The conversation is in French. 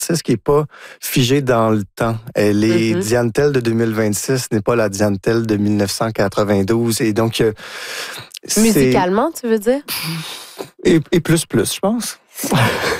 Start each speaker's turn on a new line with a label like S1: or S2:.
S1: artiste qui n'est pas figée dans le temps. Elle est Diane Tell de 2026, n'est pas la Diane Tell de 1992. Et donc,
S2: musicalement, tu veux dire?
S1: Et plus, je pense.